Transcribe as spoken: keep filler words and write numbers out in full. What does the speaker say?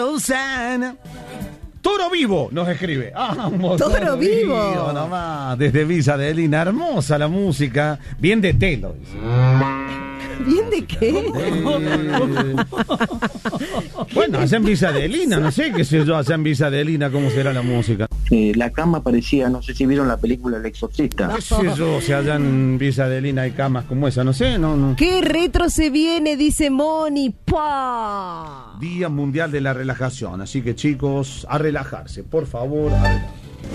Susana. Toro Vivo nos escribe. Ah, Toro, Toro Vivo. vivo nomás. Desde Villa de Lina. Hermosa la música. Bien de telo. Dice. ¿Bien de qué? Eh, bueno, allá en Villa de Lina, no sé qué sé yo, allá en Villa de Lina, cómo será la música. Eh, la cama parecía, no sé si vieron la película El Exorcista. No sé yo, si allá en Villa de Lina hay camas como esa, no sé, no, no. ¿Qué retro se viene? Dice Moni. ¡Pah! Día Mundial de la Relajación, así que chicos, a relajarse, por favor, a relajarse.